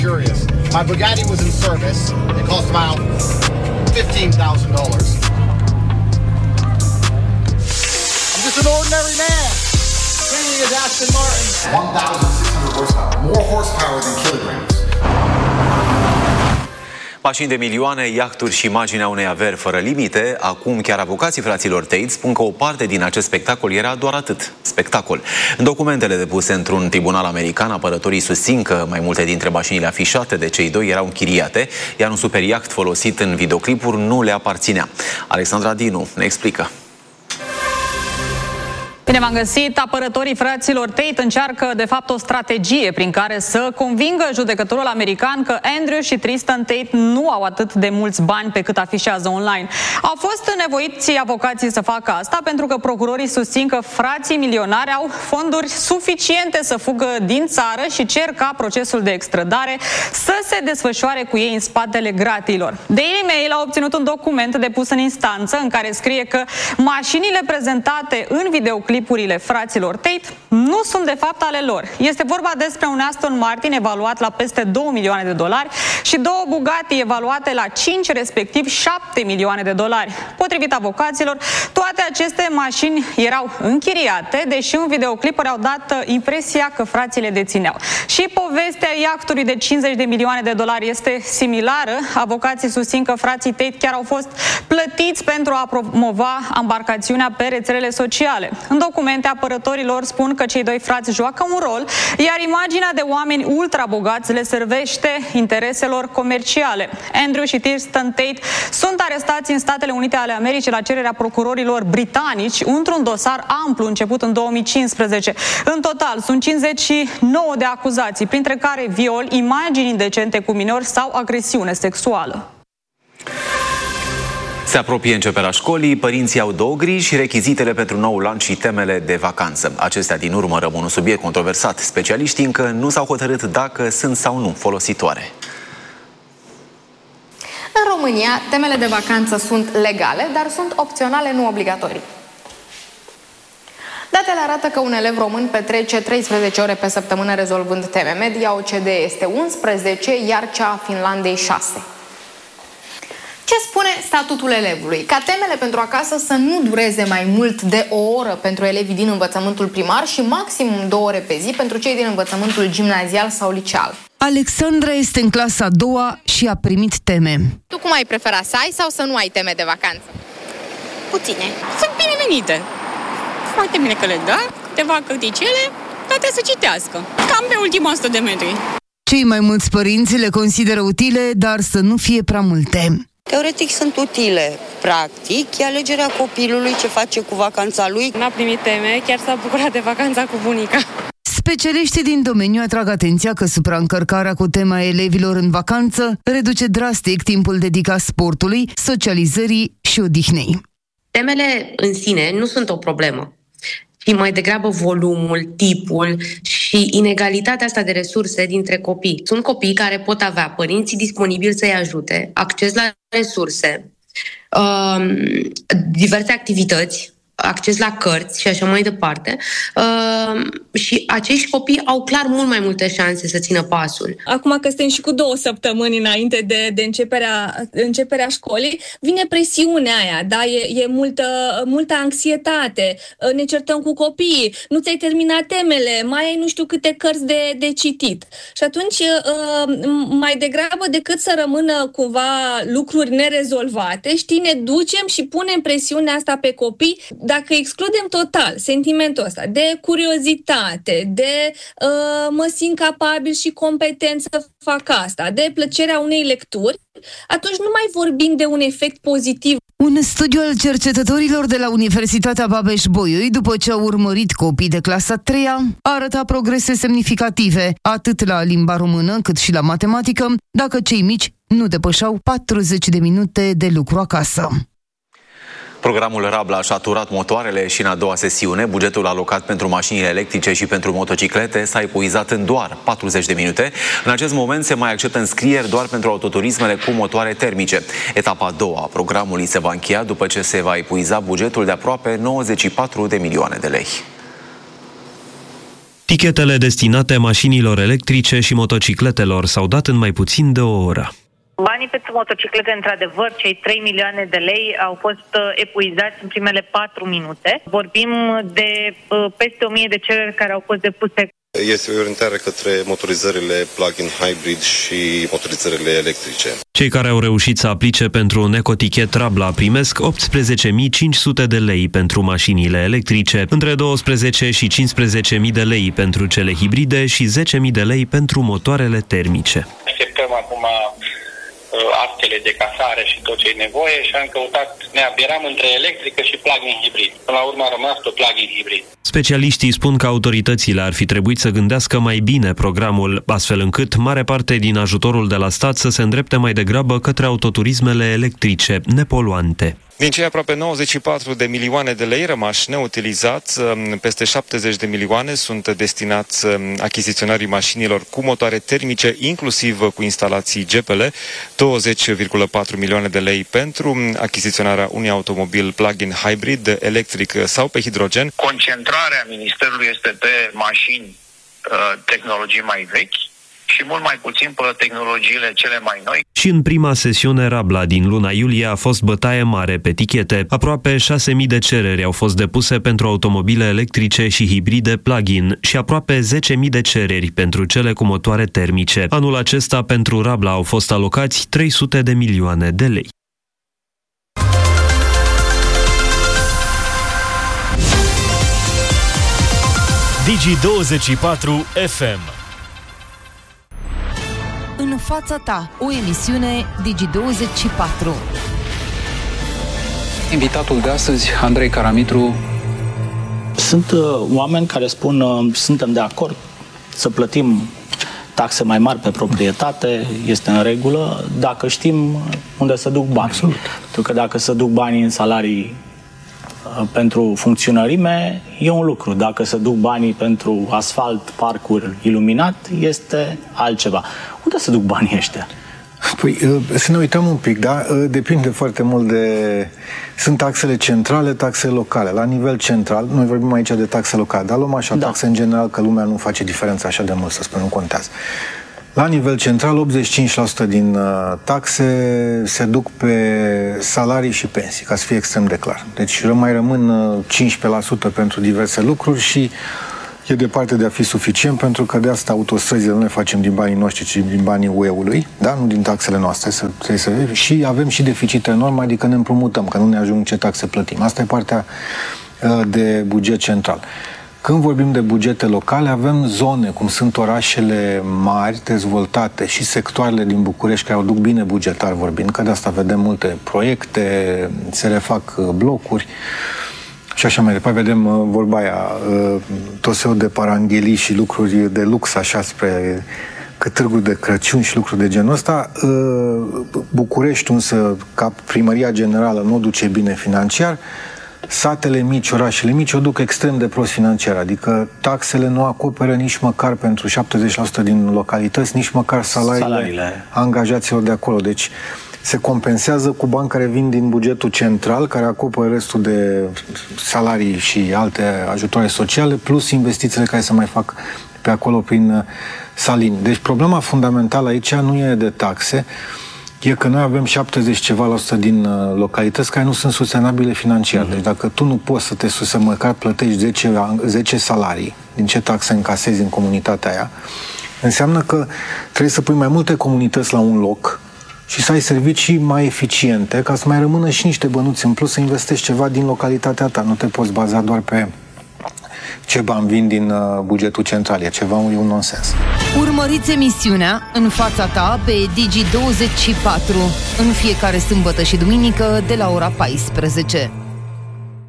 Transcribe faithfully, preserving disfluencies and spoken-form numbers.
Curious. My Bugatti was in service. It cost about fifteen thousand dollars. I'm just an ordinary man. Bringing his Aston Martin. one thousand six hundred horsepower. More horsepower than kilograms. Mașini de milioane, iahturi și imaginea unei averi fără limite. Acum chiar avocații fraților Tate spun că o parte din acest spectacol era doar atât, spectacol. În documentele depuse într-un tribunal american, apărătorii susțin că mai multe dintre mașinile afișate de cei doi erau închiriate, iar un super iaht folosit în videoclipuri nu le aparținea. Alexandra Dinu ne explică. Bine v-am găsit! Apărătorii fraților Tate încearcă, de fapt, o strategie prin care să convingă judecătorul american că Andrew și Tristan Tate nu au atât de mulți bani pe cât afișează online. Au fost nevoiți avocații să facă asta pentru că procurorii susțin că frații milionari au fonduri suficiente să fugă din țară și cer ca procesul de extradare să se desfășoare cu ei în spatele gratiilor. Daily Mail a obținut un document depus în instanță în care scrie că mașinile prezentate în videoclip clipurile fraților Tate nu sunt de fapt ale lor. Este vorba despre un Aston Martin evaluat la peste două milioane de dolari și două Bugatti evaluate la cinci, respectiv șapte milioane de dolari. Potrivit avocaților, toate aceste mașini erau închiriate, deși în videoclipuri au dat impresia că frații le dețineau. Și povestea iahtului de cincizeci de milioane de dolari este similară. Avocații susțin că frații Tate chiar au fost plătiți pentru a promova ambarcațiunea pe rețelele sociale. În documente, apărătorilor spun că cei doi frați joacă un rol, iar imaginea de oameni ultra-bogați le servește intereselor comerciale. Andrew și Tristan Tate sunt arestați în Statele Unite ale Americii la cererea procurorilor britanici într-un dosar amplu început în două mii cincisprezece. În total sunt cincizeci și nouă de acuzații, printre care viol, imagini indecente cu minori sau agresiune sexuală. Se apropie începerea școlii, părinții au două griji, rechizitele pentru noul an și temele de vacanță. Acestea din urmă rămân un subiect controversat. Specialiștii încă nu s-au hotărât dacă sunt sau nu folositoare. În România, temele de vacanță sunt legale, dar sunt opționale, nu obligatorii. Datele arată că un elev român petrece treisprezece ore pe săptămână rezolvând teme. Media O C D E este unsprezece, iar cea a Finlandei șase. Ce spune statutul elevului? Ca temele pentru acasă să nu dureze mai mult de o oră pentru elevii din învățământul primar și maximum două ore pe zi pentru cei din învățământul gimnazial sau liceal. Alexandra este în clasa a doua și a primit teme. Tu cum ai prefera, să ai sau să nu ai teme de vacanță? Puține. Sunt binevenite. Foarte bine că le dă, câteva cărticele, toate să citească. Cam pe ultima o sută de metri. Cei mai mulți părinți le consideră utile, dar să nu fie prea multe. Teoretic sunt utile, practic, e alegerea copilului ce face cu vacanța lui. N-a primit teme, chiar s-a bucurat de vacanța cu bunica. Specialiștii din domeniu atrag atenția că supraîncărcarea cu tema elevilor în vacanță reduce drastic timpul dedicat sportului, socializării și odihnei. Temele în sine nu sunt o problemă, ci mai degrabă volumul, tipul și inegalitatea asta de resurse dintre copii. Sunt copii care pot avea părinții disponibili să-i ajute, acces la resurse, um, diverse activități, acces la cărți și așa mai departe. Uh, și acești copii au clar mult mai multe șanse să țină pasul. Acum că suntem și cu două săptămâni înainte de, de începerea, începerea școlii, vine presiunea aia, da? E, e multă, multă anxietate, ne certăm cu copiii, nu ți-ai terminat temele, mai ai nu știu câte cărți de, de citit. Și atunci, uh, mai degrabă decât să rămână cumva lucruri nerezolvate, știi, ne ducem și punem presiunea asta pe copii. Dacă excludem total sentimentul ăsta de curiozitate, de uh, mă simt capabil și competent să fac asta, de plăcerea unei lecturi, atunci nu mai vorbim de un efect pozitiv. Un studiu al cercetătorilor de la Universitatea Babeș-Bolyai, după ce au urmărit copii de clasa a treia, arăta progrese semnificative, atât la limba română cât și la matematică, dacă cei mici nu depășeau patruzeci de minute de lucru acasă. Programul Rabla și-a turat motoarele și în a doua sesiune, bugetul alocat pentru mașinile electrice și pentru motociclete s-a epuizat în doar patruzeci de minute. În acest moment se mai acceptă înscrieri doar pentru autoturismele cu motoare termice. Etapa a doua a programului se va încheia după ce se va epuiza bugetul de aproape nouăzeci și patru de milioane de lei. Tichetele destinate mașinilor electrice și motocicletelor s-au dat în mai puțin de o oră. Banii pentru motociclete, într-adevăr, cei trei milioane de lei au fost epuizați în primele patru minute. Vorbim de peste o mie de cereri care au fost depuse. Este o orientare către motorizările plug-in hybrid și motorizările electrice. Cei care au reușit să aplice pentru un ecotichet Rabla primesc optsprezece mii cinci sute de lei pentru mașinile electrice, între douăsprezece și cincisprezece mii de lei pentru cele hibride și zece mii de lei pentru motoarele termice. Așteptăm acum actele de casare și tot ce e nevoie și am căutat, ne abieram între electrică și plug-in hibrid. Până la urmă a rămas tot plug-in hibrid. Specialiștii spun că autoritățile ar fi trebuit să gândească mai bine programul, astfel încât mare parte din ajutorul de la stat să se îndrepte mai degrabă către autoturismele electrice, nepoluante. Din cei aproape nouăzeci și patru de milioane de lei rămași neutilizați, peste șaptezeci de milioane sunt destinați achiziționării mașinilor cu motoare termice, inclusiv cu instalații G P L, douăzeci virgulă patru milioane de lei pentru achiziționarea unui automobil plug-in hybrid, electric sau pe hidrogen. Concentrarea Ministerului este pe mașini, tehnologii mai vechi și mult mai puțin pe tehnologiile cele mai noi. Și în prima sesiune Rabla din luna iulie a fost bătaie mare pe tichete. Aproape șase mii de cereri au fost depuse pentru automobile electrice și hibride plug-in și aproape zece mii de cereri pentru cele cu motoare termice. Anul acesta pentru Rabla au fost alocați trei sute de milioane de lei. Digi douăzeci și patru F M. În fața ta, o emisiune Digi douăzeci și patru. Invitatul de astăzi, Andrei Caramitru. Sunt uh, oameni care spun uh, suntem de acord să plătim taxe mai mari pe proprietate, este în regulă, dacă știm unde să duc banii. Absolut. Pentru că dacă să duc banii în salarii uh, pentru funcționărime, e un lucru. Dacă să duc banii pentru asfalt, parcuri iluminat, este altceva. Unde să duc banii ăștia? Păi, să ne uităm un pic, da? Depinde foarte mult de... Sunt taxele centrale, taxele locale. La nivel central, noi vorbim aici de taxe locale, dar luăm așa da. taxe în general, că lumea nu face diferența așa de mult, să spun, nu contează. La nivel central, optzeci și cinci la sută din taxe se duc pe salarii și pensii, ca să fie extrem de clar. Deci mai rămân cincisprezece la sută pentru diverse lucruri și e departe de a fi suficient, pentru că de asta autostrăzile nu le facem din banii noștri, ci din banii U E-ului, da? Nu din taxele noastre, să, trebuie să vedem. Și avem și deficit enorm, adică ne împrumutăm, că nu ne ajung ce taxe plătim. Asta e partea uh, de buget central. Când vorbim de bugete locale, avem zone, cum sunt orașele mari, dezvoltate și sectoarele din București care o duc bine bugetar vorbind, că de asta vedem multe proiecte, se refac blocuri, și așa mai departe, vedem vorba aia, tot felul de paranghelii și lucruri de lux, așa, spre târguri de Crăciun și lucruri de genul ăsta. București, însă, ca primăria generală, nu o duce bine financiar. Satele mici, orașele mici, o duc extrem de prost financiar, adică taxele nu acoperă nici măcar pentru șaptezeci la sută din localități, nici măcar salariile, salariile angajaților de acolo. Deci, se compensează cu bani care vin din bugetul central, care acoperă restul de salarii și alte ajutoare sociale, plus investițiile care se mai fac pe acolo prin salini. Deci problema fundamentală aici nu e de taxe, e că noi avem șaptezeci ceva la sută din localități care nu sunt sustenabile financiar. Deci dacă tu nu poți să te să măcar plătești zece, zece salarii din ce taxe încasezi în comunitatea aia, înseamnă că trebuie să pui mai multe comunități la un loc și să ai servicii mai eficiente, ca să mai rămână și niște bănuți în plus, să investești ceva din localitatea ta. Nu te poți baza doar pe ce bani vin din bugetul central. E ceva, e un nonsens. Urmăriți emisiunea În fața ta pe Digi douăzeci și patru în fiecare sâmbătă și duminică de la ora paisprezece.